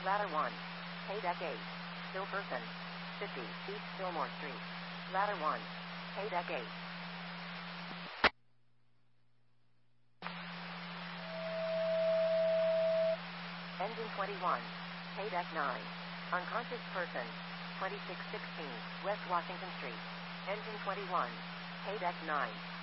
Ladder 1. Haydeck 8. Still person. 50 East Fillmore Street. Ladder 1. Haydeck 8. Engine 21. Haydeck 9. Unconscious person. 2616 West Washington Street. Engine 21. Haydeck 9.